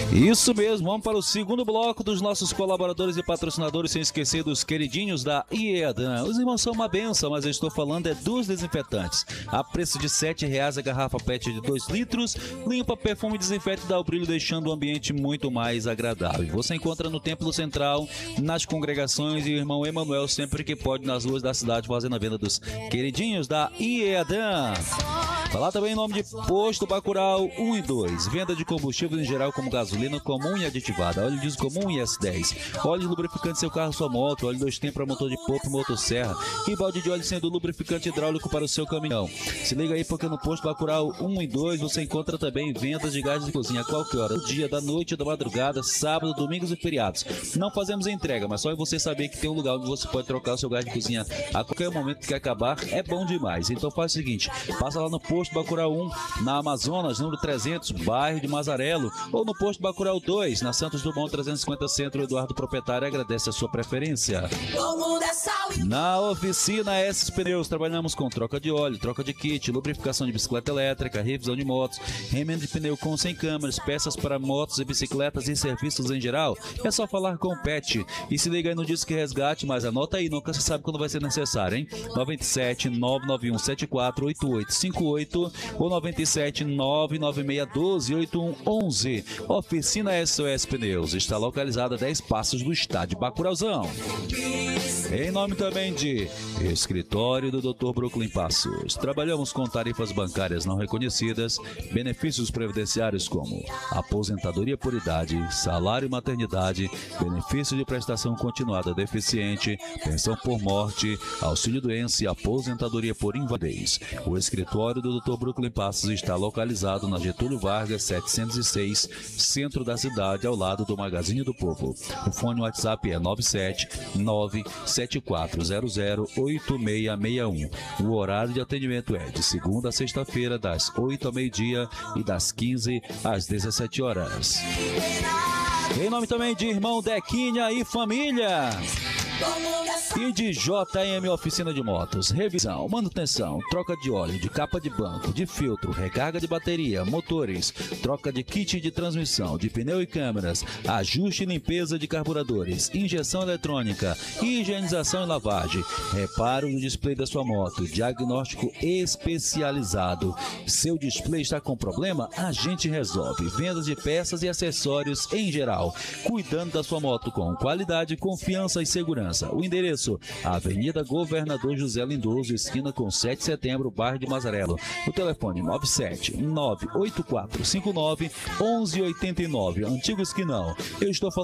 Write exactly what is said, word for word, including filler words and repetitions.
Isso mesmo, vamos para o segundo bloco dos nossos colaboradores e patrocinadores, sem esquecer dos queridinhos da Iedan. Os irmãos são uma benção, mas eu estou falando é dos desinfetantes. A preço de sete reais a garrafa P E T de dois litros, limpa, perfume e desinfeta e dá o brilho, deixando o ambiente muito mais agradável. Você encontra no Templo Central, nas congregações, e o irmão Emanuel, sempre que pode, nas ruas da cidade, fazendo a venda dos queridinhos da Iedan. Falar também em nome de Posto Bacurau um e dois. Venda de combustíveis em geral, como gasolina comum e aditivada, óleo diesel comum e S dez, óleo lubrificante seu carro, sua moto, óleo dois tempos para motor de popa e motosserra, e balde de óleo sendo lubrificante hidráulico para o seu caminhão. Se liga aí, porque no Posto Bacurau um e dois você encontra também vendas de gás de cozinha a qualquer hora do dia, da noite, da madrugada, sábado, domingos e feriados. Não fazemos entrega, mas só é você saber que tem um lugar onde você pode trocar o seu gás de cozinha a qualquer momento que acabar, é bom demais. Então faz o seguinte, passa lá no Posto Bacurau um, na Amazonas, número trezentos, bairro de Mazarelo, ou no Posto Bacurau dois, na Santos Dumont trezentos e cinquenta Centro. Eduardo Proprietário agradece a sua preferência. Na oficina S Pneus, trabalhamos com troca de óleo, troca de kit, lubrificação de bicicleta elétrica, revisão de motos, remendo de pneu com sem câmeras, peças para motos e bicicletas e serviços em geral. É só falar com o Pet. E se liga aí no Disque Resgate, mas anota aí, nunca se sabe quando vai ser necessário, hein? nove sete nove nove um sete quatro oito oito cinco oito ou nove sete nove nove seis um dois oito um onze. Oficina S O S Pneus está localizada a dez passos do estádio Bacurauzão. Em nome também de Escritório do doutor Brooklyn Passos. Trabalhamos com tarifas bancárias não reconhecidas, benefícios previdenciários como aposentadoria por idade, salário e maternidade, benefício de prestação continuada deficiente, pensão por morte, auxílio doença e aposentadoria por invalidez. O Escritório do doutor Brooklyn Passos está localizado na Getúlio Vargas setecentos e seis, centro da cidade, ao lado do Magazine do Povo. O fone WhatsApp é nove sete nove sete quatro zero zero oito seis seis um. O horário de atendimento é de segunda a sexta-feira, das oito ao meio-dia e das quinze às dezessete horas. Em nome também de irmão Dequinha e família. E de J M Oficina de Motos, revisão, manutenção, troca de óleo, de capa de banco, de filtro, recarga de bateria, motores, troca de kit de transmissão, de pneu e câmeras, ajuste e limpeza de carburadores, injeção eletrônica, higienização e lavagem, reparo no display da sua moto, diagnóstico especializado. Seu display está com problema? A gente resolve. Vendas de peças e acessórios em geral, cuidando da sua moto com qualidade, confiança e segurança. O endereço, Avenida Governador José Lindoso, esquina com sete de setembro, bairro de Mazarelo. O telefone nove sete nove oito quatro cinco nove um um oito nove, antigo esquinão. Eu estou falando